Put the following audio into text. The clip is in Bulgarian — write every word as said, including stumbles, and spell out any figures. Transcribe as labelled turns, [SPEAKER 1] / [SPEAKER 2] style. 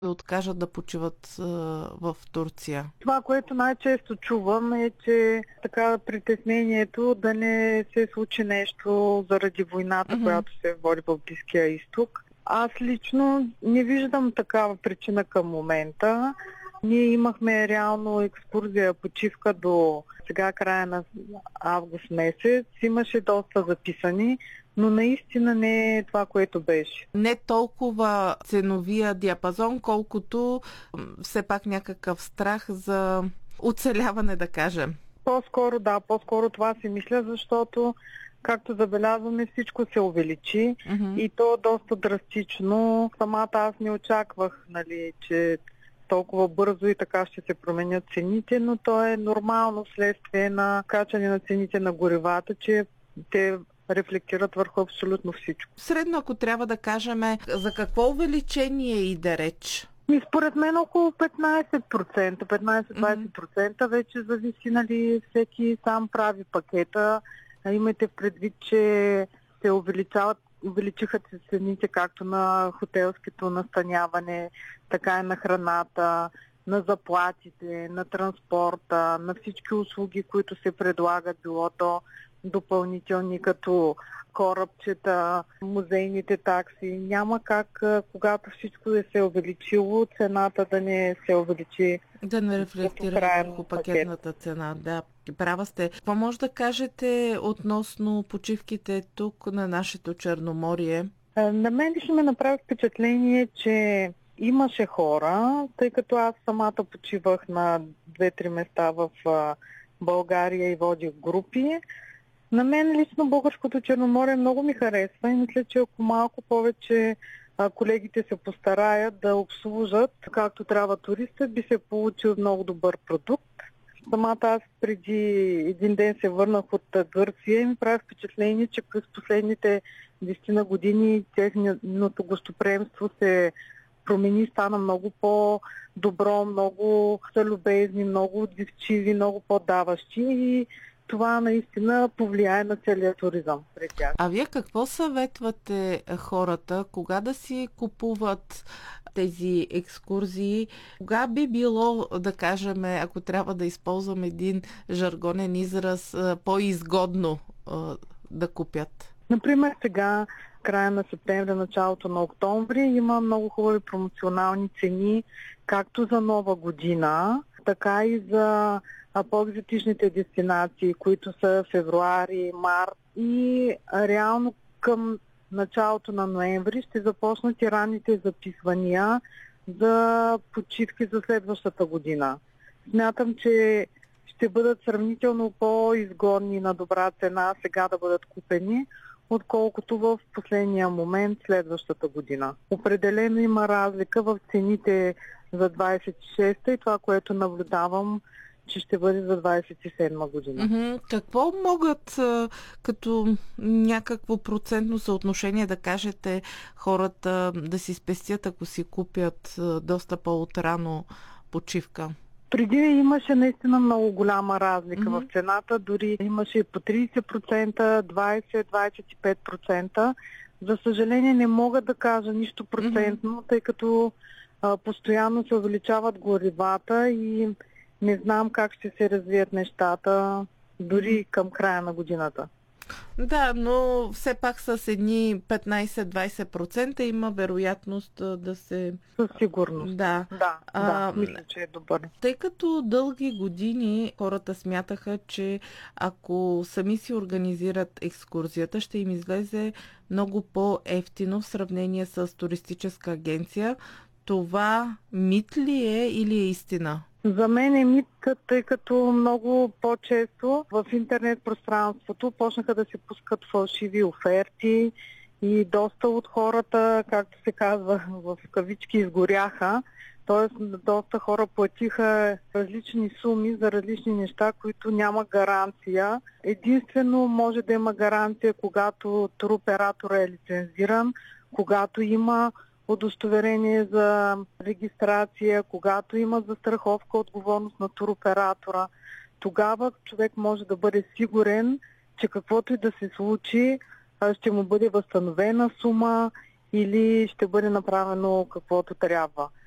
[SPEAKER 1] откажат да почиват а, в Турция?
[SPEAKER 2] Това, което най-често чувам е, че така притеснението да не се случи нещо заради войната,
[SPEAKER 1] Mm-hmm.
[SPEAKER 2] която се води в Близкия изток. Аз лично не виждам такава причина към момента. Ние имахме реално екскурзия, почивка до сега края на август месец. Имаше доста записани, но наистина не е това, което беше.
[SPEAKER 1] Не толкова ценовия диапазон, колкото все пак някакъв страх за оцеляване, да кажем.
[SPEAKER 2] По-скоро, да, по-скоро това си мисля, защото както забелязваме, всичко се увеличи mm-hmm. и то доста драстично. Самата аз не очаквах, нали, че толкова бързо и така ще се променят цените, но то е нормално следствие на качане на цените на горивата, че те рефлектират върху абсолютно всичко.
[SPEAKER 1] Средно, ако трябва да кажем, за какво увеличение иде реч?
[SPEAKER 2] И според мен около петнайсет процента, петнайсет-двайсет процента mm-hmm. вече зависи, нали, всеки сам прави пакета. Имайте предвид, че се увеличават, увеличиха се цените както на хотелското настаняване, така и на храната, на заплатите, на транспорта, на всички услуги, които се предлагат, било то допълнителни като корабчета, музейните такси. Няма как, когато всичко да се е увеличило, цената да не се увеличи.
[SPEAKER 1] Да не рефлектира върху пакетната цена. Да, права сте. Какво може да кажете относно почивките тук на нашето Черноморие?
[SPEAKER 2] На мен лично ме направи впечатление, че имаше хора, тъй като аз самата почивах на две-три места в България и водих групи. На мен лично българското Черноморие много ми харесва и мисля, че ако малко повече колегите се постараят да обслужат както трябва туристът, би се получил много добър продукт. Самата аз преди един ден се върнах от Гърция и ми прави впечатление, че през последните десет години техното гостоприемство се промени, стана много по-добро, много са любезни, много отзивчиви, много по-даващи и това наистина повлияе на целия туризъм пред тях.
[SPEAKER 1] А вие какво съветвате хората, кога да си купуват тези екскурзии? Кога би било, да кажем, ако трябва да използвам един жаргонен израз, по-изгодно да купят?
[SPEAKER 2] Например, сега, края на септември, началото на октомври, има много хубави промоционални цени, както за Нова година, така и за по-екзотичните дестинации, които са февруари, март и реално към началото на ноември ще започнат и ранните записвания за почивки за следващата година. Смятам, че ще бъдат сравнително по-изгодни на добра цена сега да бъдат купени, отколкото в последния момент следващата година. Определено има разлика в цените за двайсет и шеста и това, което наблюдавам, че ще бъде за двайсет и седма година.
[SPEAKER 1] Mm-hmm. Какво могат като някакво процентно съотношение да кажете хората да си спестят, ако си купят доста по-отрано почивка?
[SPEAKER 2] Преди имаше наистина много голяма разлика mm-hmm. в цената, дори имаше и по трийсет процента, двайсет, двайсет и пет процента. За съжаление не мога да кажа нищо процентно, mm-hmm. тъй като а, постоянно се увеличават горивата и не знам как ще се развият нещата дори към края на годината.
[SPEAKER 1] Да, но все пак с едни петнайсет-двайсет процента има вероятност да се...
[SPEAKER 2] Със сигурност.
[SPEAKER 1] Да.
[SPEAKER 2] Да,
[SPEAKER 1] а,
[SPEAKER 2] да, мисля, че е добър.
[SPEAKER 1] Тъй като дълги години хората смятаха, че ако сами си организират екскурзията, ще им излезе много по-евтино в сравнение с туристическа агенция. Това мит ли е или е истина?
[SPEAKER 2] За мен е мит, тъй като много по-често в интернет пространството почнаха да се пускат фалшиви оферти и доста от хората, както се казва, в кавички изгоряха. Т.е. доста хора платиха различни суми за различни неща, които няма гаранция. Единствено може да има гаранция, когато туроператор е лицензиран, когато има удостоверение за регистрация, когато има застраховка отговорност на туроператора. Тогава човек може да бъде сигурен, че каквото и да се случи, ще му бъде възстановена сума или ще бъде направено каквото трябва.